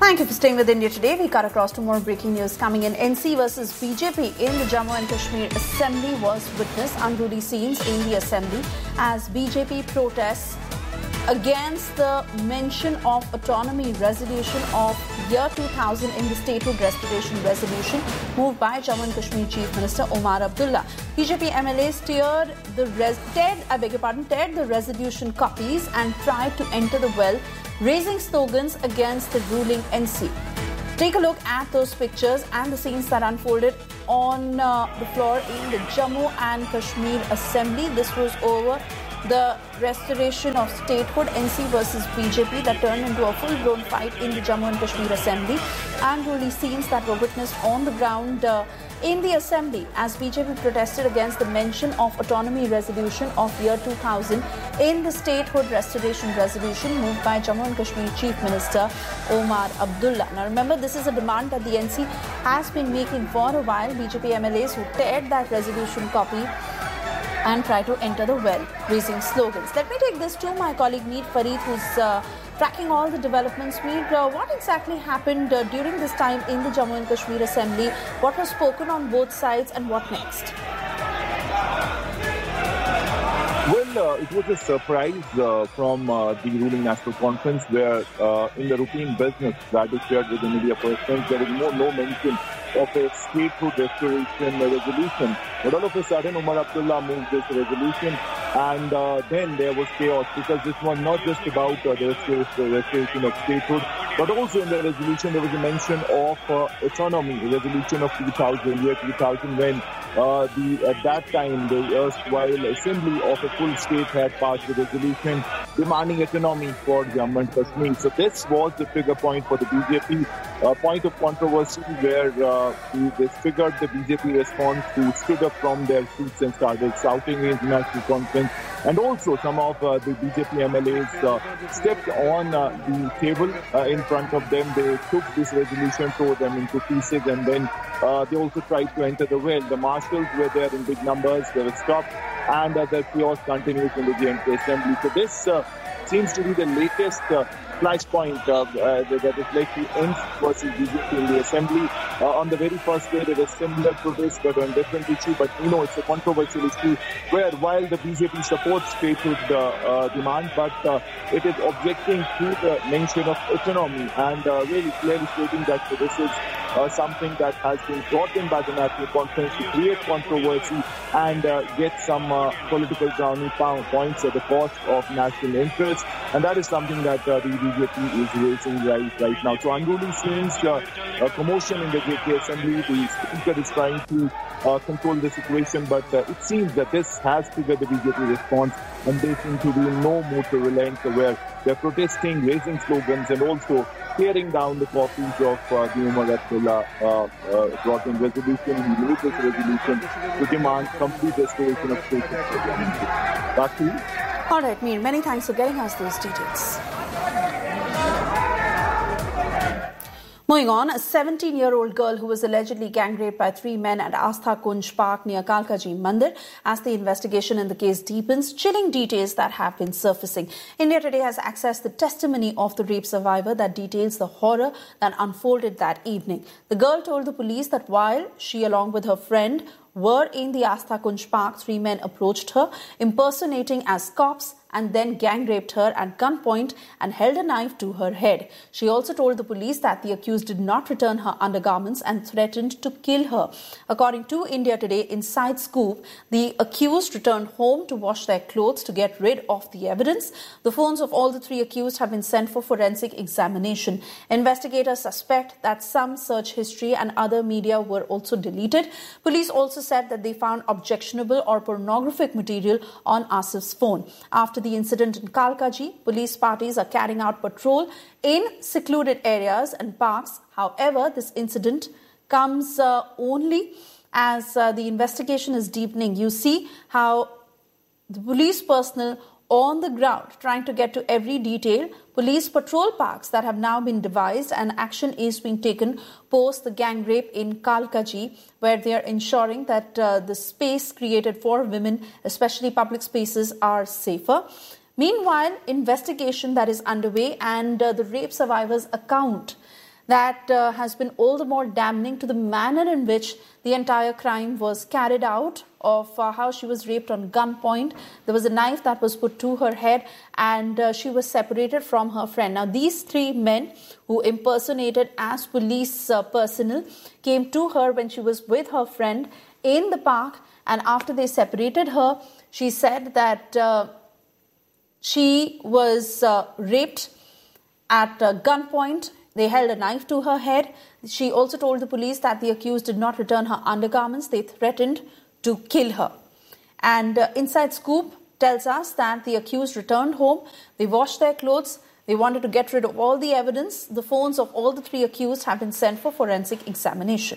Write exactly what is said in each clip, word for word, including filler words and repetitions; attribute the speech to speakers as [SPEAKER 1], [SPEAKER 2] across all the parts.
[SPEAKER 1] Thank you for staying with India Today. We cut across to more breaking news coming in. N C versus B J P in the Jammu and Kashmir Assembly was witnessed. Unruly scenes in the Assembly as B J P protests against the mention of autonomy resolution of year two thousand in the statehood restoration resolution moved by Jammu and Kashmir Chief Minister Omar Abdullah. B J P M L As teared the res- teared, I beg your pardon, teared the resolution copies and tried to enter the well, raising slogans against the ruling N C. Take a look at those pictures and the scenes that unfolded on uh, the floor in the Jammu and Kashmir Assembly. This was over the restoration of statehood, N C versus B J P, that turned into a full-blown fight in the Jammu and Kashmir Assembly. Unruly scenes that were witnessed on the ground uh, in the Assembly as B J P protested against the mention of autonomy resolution of year two thousand in the statehood restoration resolution moved by Jammu and Kashmir Chief Minister Omar Abdullah. Now remember, this is a demand that the N C has been making for a while. B J P M L As who teared that resolution copy and try to enter the well, raising slogans. Let me take this to my colleague Mir Farid, who's uh, tracking all the developments. Mir, uh, what exactly happened uh, during this time in the Jammu and Kashmir Assembly? What was spoken on both sides and what next?
[SPEAKER 2] Well, uh, it was a surprise uh, from uh, the ruling National Conference where uh, in the routine business that is shared with the media persons, there is no, no mention of a statehood restoration resolution. But all of a sudden, Omar Abdullah moved this resolution, and uh, then there was chaos because this was not just about uh, the restoration of statehood, but also in the resolution there was a mention of uh, autonomy, the resolution of two thousand, year two thousand, when uh, the at that time the erstwhile assembly of a full state had passed the resolution demanding autonomy for Jammu and Kashmir. So this was the trigger point for the B J P, uh, point of controversy where uh, they triggered the B J P response who stood up from their seats and started shouting in the National Conference. And also some of uh, the B J P M L As uh, stepped on uh, the table uh, in front of them. They took this resolution, tore them into pieces, and then uh, they also tried to enter the well. The marshals were there in big numbers. They were stopped, and uh, the chaos continues in the J and K Assembly. So this uh, seems to be the latest uh, flashpoint uh, uh, that is led to N C versus B J P in the Assembly. Uh, on the very first day, there was similar protests, but on a different issue. But, you know, it's a controversial issue where while the B J P supports statehood uh, uh, demand, but uh, it is objecting to the mention of autonomy and uh, really clearly stating that so this is uh, something that has been brought in by the National Conference to create controversy and uh, get some uh, political brownie points at the cost of national interest. And that is something that uh, the B J P is raising right, right now. So unruly scenes, uh, a commotion in the J K Assembly. The speaker is trying to uh, control the situation, but uh, it seems that this has triggered the B J P response, and they seem to be in no mood to relent, where they're protesting, raising slogans, and also tearing down the copies of uh, the Omar Abdullah uh, uh, brought in resolution. He moved this resolution to demand complete restoration of state. Back to you.
[SPEAKER 1] All right, Mir, many thanks for getting us those details. Moving on, a seventeen-year-old girl who was allegedly gang raped by three men at Astha Kunj Park near Kalkaji Mandir. As the investigation in the case deepens, chilling details that have been surfacing. India Today has accessed the testimony of the rape survivor that details the horror that unfolded that evening. The girl told the police that while she, along with her friend, were in the Astha Kunj Park, three men approached her, impersonating as cops, and then gang raped her at gunpoint and held a knife to her head. She also told the police that the accused did not return her undergarments and threatened to kill her. According to India Today Inside Scoop, the accused returned home to wash their clothes to get rid of the evidence. The phones of all the three accused have been sent for forensic examination. Investigators suspect that some search history and other media were also deleted. Police also said that they found objectionable or pornographic material on Asif's phone. After the incident in Kalkaji, police parties are carrying out patrol in secluded areas and parks. However, this incident comes uh, only as uh, the investigation is deepening. You see how the police personnel on the ground trying to get to every detail. Police patrol parks that have now been devised, and action is being taken post the gang rape in Kalkaji, where they are ensuring that uh, the space created for women, especially public spaces, are safer. Meanwhile, investigation that is underway and uh, the rape survivor's account that uh, has been all the more damning to the manner in which the entire crime was carried out, of uh, how she was raped on gunpoint. There was a knife that was put to her head, and uh, she was separated from her friend. Now, these three men who impersonated as police uh, personnel came to her when she was with her friend in the park, and after they separated her, she said that uh, she was uh, raped at uh, gunpoint. They held a knife to her head. She also told the police that the accused did not return her undergarments. They threatened to kill her. And uh, Inside Scoop tells us that the accused returned home. They washed their clothes. They wanted to get rid of all the evidence. The phones of all the three accused have been sent for forensic examination.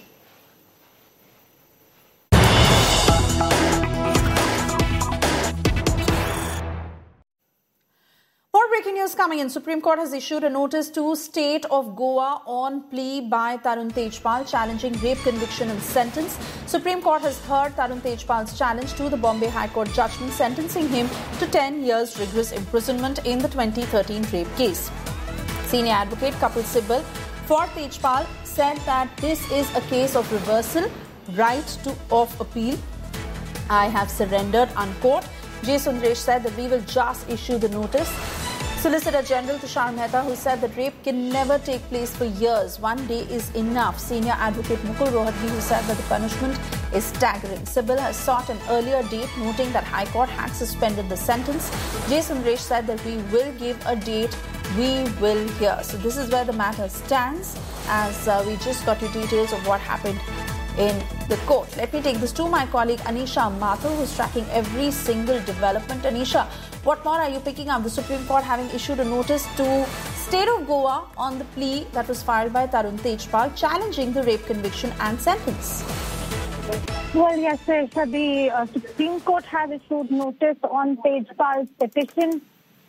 [SPEAKER 1] More breaking news coming in. Supreme Court has issued a notice to State of Goa on plea by Tarun Tejpal challenging rape conviction and sentence. Supreme Court has heard Tarun Tejpal's challenge to the Bombay High Court judgment sentencing him to ten years rigorous imprisonment in the twenty thirteen rape case. Senior advocate Kapil Sibal for Tejpal said that this is a case of reversal, right to of appeal. I have surrendered, unquote. J. Sundaresh said that we will just issue the notice. Solicitor General Tushar Mehta, who said that rape can never take place for years. One day is enough. Senior advocate Mukul Rohatgi, who said that the punishment is staggering. Sibal has sought an earlier date, noting that High Court had suspended the sentence. J. Sundaresh said that we will give a date, we will hear. So this is where the matter stands, as uh, we just got you details of what happened in the court. Let me take this to my colleague Anisha Mathur, who's tracking every single development. Anisha, what more are you picking up? The Supreme Court having issued a notice to State of Goa on the plea that was filed by Tarun Tejpal challenging the rape conviction and sentence.
[SPEAKER 3] Well, yes, sir. The uh, Supreme Court has issued notice on Tejpal's petition.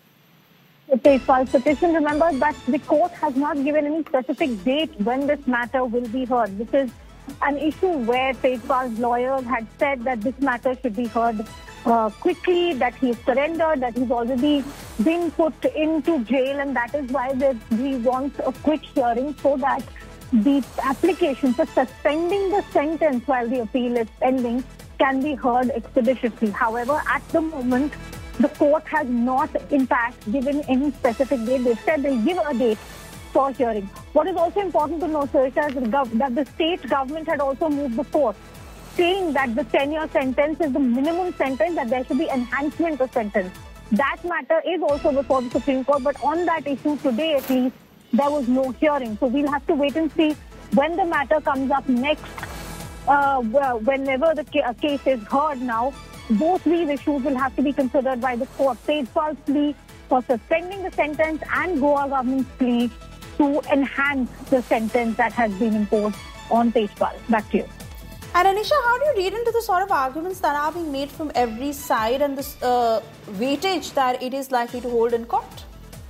[SPEAKER 3] Tejpal's petition, remember that the court has not given any specific date when this matter will be heard. This is an issue where Tejpal's lawyers had said that this matter should be heard uh, quickly, that he's surrendered, that he's already been put into jail, and that is why he wants a quick hearing so that the application for suspending the sentence while the appeal is pending can be heard expeditiously. However, at the moment, the court has not, in fact, given any specific date. They said they'll give a date for hearing. What is also important to note, sir, is that the state government had also moved the court, saying that the ten-year sentence is the minimum sentence, that there should be enhancement of sentence. That matter is also before the Supreme Court, but on that issue today at least, there was no hearing. So we'll have to wait and see when the matter comes up next, uh, whenever the ca- case is heard now. Both these issues will have to be considered by the court. Tejpal's plea for suspending the sentence and Goa government's plea to enhance the sentence that has been imposed on Tejpal. Back to you.
[SPEAKER 1] And Anisha, how do you read into the sort of arguments that are being made from every side and this uh, weightage that it is likely to hold in court?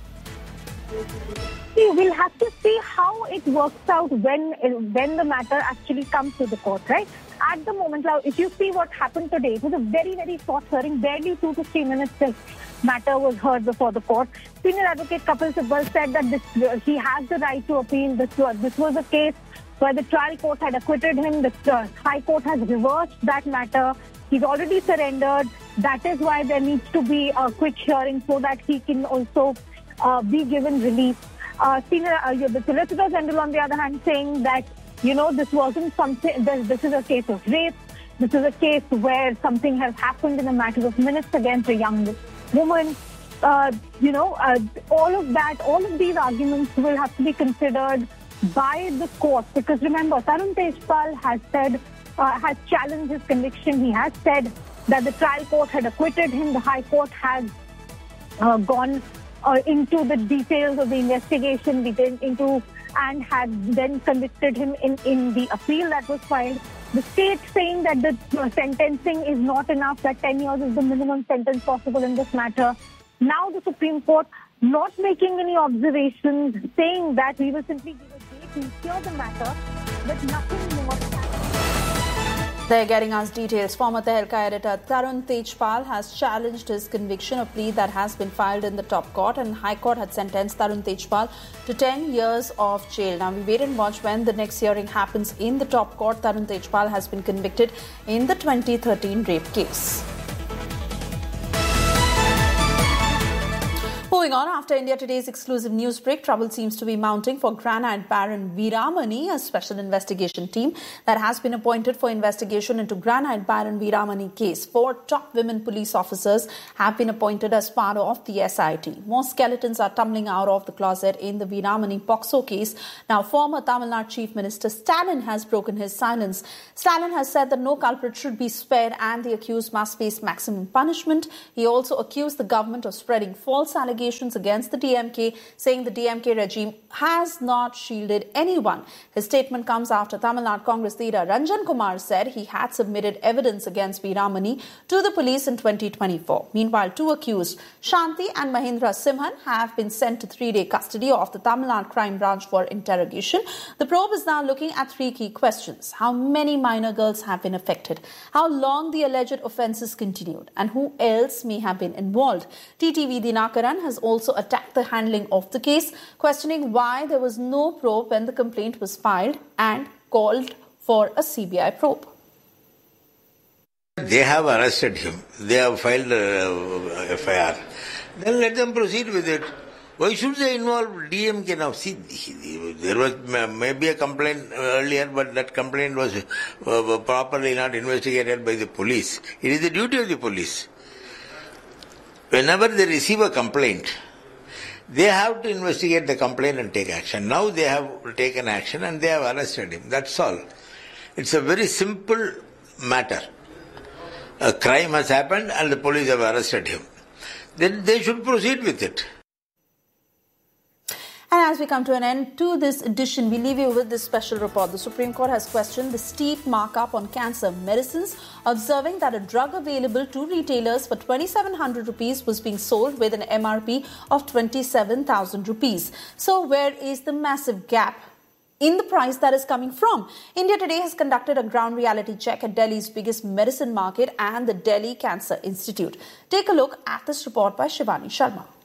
[SPEAKER 3] See, we'll have to see how it works out when when the matter actually comes to the court, right? At the moment, now, if you see what happened today, it was a very, very short hearing, barely two to three minutes till matter was heard before the court. Senior advocate Kapil Sibal said that this, uh, he has the right to appeal. This, uh, this was a case where the trial court had acquitted him. The uh, High Court has reversed that matter. He's already surrendered. That is why there needs to be a quick hearing so that he can also uh, be given relief. Uh, senior, uh, the Solicitor General, on the other hand, saying that, you know, this wasn't something, this, this is a case of rape. This is a case where something has happened in a matter of minutes against a young woman. Uh, you know, uh, all of that, all of these arguments will have to be considered by the court, because remember, Tarun Tejpal has said, uh, has challenged his conviction. He has said that the trial court had acquitted him. The High Court has uh, gone uh, into the details of the investigation, into and had then convicted him in, in the appeal that was filed. The state saying that the uh, sentencing is not enough, that ten years is the minimum sentence possible in this matter. Now the Supreme Court not making any observations, saying that we will simply give a date to hear the matter, but nothing more.
[SPEAKER 1] They're getting us details. Former Tehelka editor Tarun Tejpal has challenged his conviction, a plea that has been filed in the top court, and High Court had sentenced Tarun Tejpal to ten years of jail. Now we wait and watch when the next hearing happens in the top court. Tarun Tejpal has been convicted in the twenty thirteen rape case. Moving on, after India Today's exclusive news break, trouble seems to be mounting for Granite Baron Veeramani. A special investigation team that has been appointed for investigation into Granite Baron Veeramani case. Four top women police officers have been appointed as part of the S I T. More skeletons are tumbling out of the closet in the Veeramani Poxo case. Now, former Tamil Nadu Chief Minister Stalin has broken his silence. Stalin has said that no culprit should be spared and the accused must face maximum punishment. He also accused the government of spreading false allegations against the D M K, saying the D M K regime has not shielded anyone. His statement comes after Tamil Nadu Congress leader Ranjan Kumar said he had submitted evidence against Veeramani to the police in twenty twenty-four. Meanwhile, two accused, Shanti and Mahindra Simhan, have been sent to three-day custody of the Tamil Nadu Crime Branch for interrogation. The probe is now looking at three key questions: how many minor girls have been affected, how long the alleged offences continued, and who else may have been involved. T T V Dinakaran has also attacked the handling of the case, questioning why there was no probe when the complaint was filed, and called for a C B I probe.
[SPEAKER 4] They have arrested him. They have filed a F I R. Then let them proceed with it. Why should they involve D M K now? See, there was maybe a complaint earlier, but that complaint was properly not investigated by the police. It is the duty of the police. Whenever they receive a complaint, they have to investigate the complaint and take action. Now they have taken action and they have arrested him. That's all. It's a very simple matter. A crime has happened and the police have arrested him. Then they should proceed with it.
[SPEAKER 1] And as we come to an end to this edition, we leave you with this special report. The Supreme Court has questioned the steep markup on cancer medicines, observing that a drug available to retailers for twenty-seven hundred rupees was being sold with an M R P of twenty-seven thousand rupees. So where is the massive gap in the price that is coming from? India Today has conducted a ground reality check at Delhi's biggest medicine market and the Delhi Cancer Institute. Take a look at this report by Shivani Sharma.